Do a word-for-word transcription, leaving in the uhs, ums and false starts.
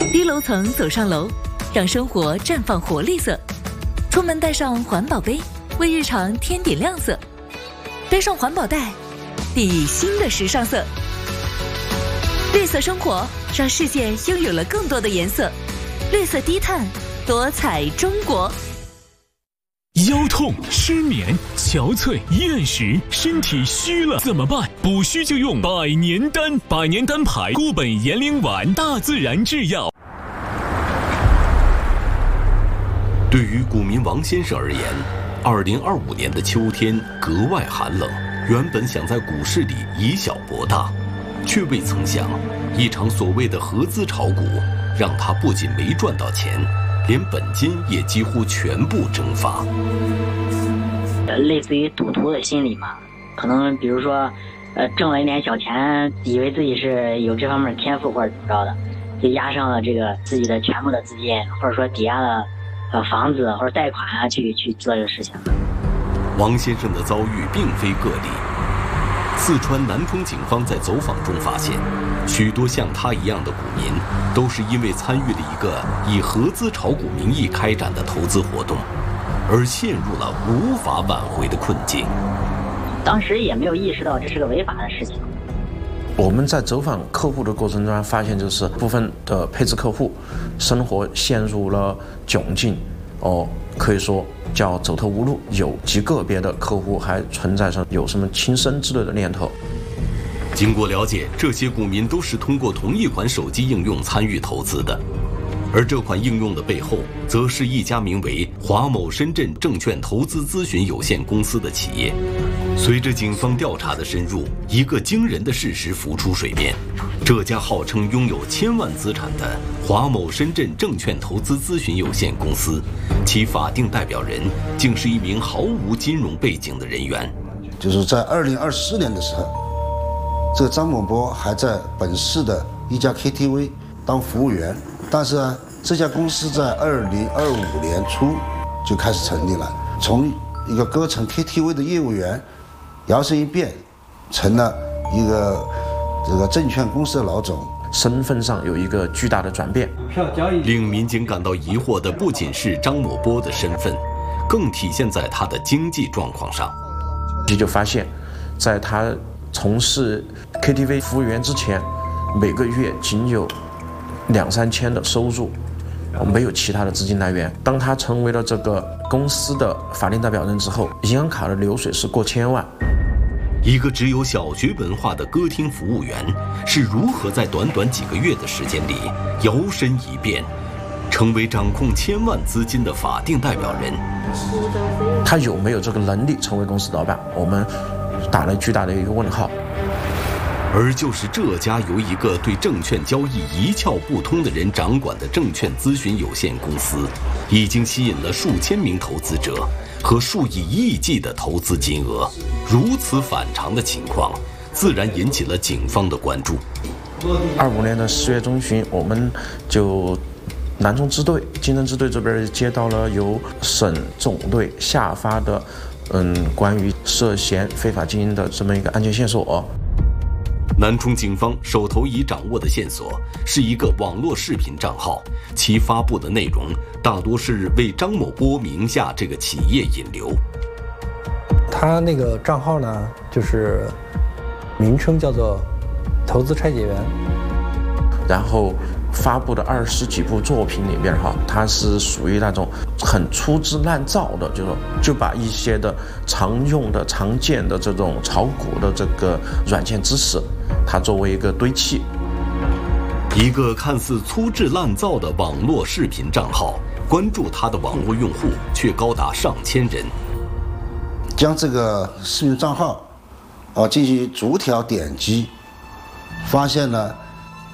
低楼层走上楼，让生活绽放活力色。出门带上环保杯，为日常添点亮色。背上环保袋，砥砺新的时尚色。绿色生活，让世界拥有了更多的颜色。绿色低碳，多彩中国。 腰痛、失眠、憔悴、厌食，身体虚了怎么办？补虚就用百年丹，百年丹牌固本延龄丸，大自然制药。 对于股民王先生而言，二零二五年的秋天格外寒冷。原本想在股市里以小博大，却未曾想，一场所谓的合资炒股，让他不仅没赚到钱，连本金也几乎全部蒸发。 类似于赌徒的心理嘛，可能比如说，呃，挣了一点小钱，以为自己是有这方面天赋或者怎么着的，就押上了这个自己的全部的资金，或者说抵押了呃房子或者贷款啊，去去做这个事情。 王先生的遭遇并非个例。四川南充警方在走访中发现，许多像他一样的股民，都是因为参与了一个以合资炒股名义开展的投资活动，而陷入了无法挽回的困境。 当时也没有意识到这是个违法的事情。 我们在走访客户的过程中发现，就是部分的配置客户生活陷入了窘境，哦，可以说叫走投无路。有极个别的客户还存在上有什么轻生之类的念头。 经过了解，这些股民都是通过同一款手机应用参与投资的，而这款应用的背后，则是一家名为华某深圳证券投资咨询有限公司的企业。随着警方调查的深入，一个惊人的事实浮出水面：这家号称拥有千万资产的华某深圳证券投资咨询有限公司，其法定代表人竟是一名毫无金融背景的人员。 就是在二零二四年的时候，这个张某波还在本市的一家 K T V 当服务员，但是呢，这家公司在二零二五年初就开始成立了，从一个歌城 K T V 的业务员，摇身一变成了一个这个证券公司的老总， 身份上有一个巨大的转变。 令民警感到疑惑的不仅是张某波的身份，更体现在他的经济状况上。 这就发现，在他从事 K T V 服务员之前，每个月仅有两三千的收入，没有其他的资金来源。当他成为了这个公司的法定代表人之后，银行卡的流水是过千万。 一个只有小学文化的歌厅服务员是如何在短短几个月的时间里摇身一变，成为掌控千万资金的法定代表人？ 他有没有这个能力成为公司老板？我们打了巨大的一个问号。 而就是这家由一个对证券交易一窍不通的人掌管的证券咨询有限公司，已经吸引了数千名投资者和数以亿计的投资金额。如此反常的情况，自然引起了警方的关注。 二五年的十月中旬，我们就南充支队、经侦支队这边接到了由省总队下发的，嗯，关于涉嫌非法经营的这么一个案件线索。 南充警方手头已掌握的线索是一个网络视频账号，其发布的内容大多是为张某波名下这个企业引流。 他那个账号呢，就是名称叫做投资拆解员， 然后发布的二十几部作品里边哈，它是属于那种很粗制滥造的，就是就把一些的常用的、常见的这种炒股的这个软件知识，它作为一个堆砌。 一个看似粗制滥造的网络视频账号，关注它的网络用户却高达上千人。 将这个视频账号啊进行逐条点击，发现了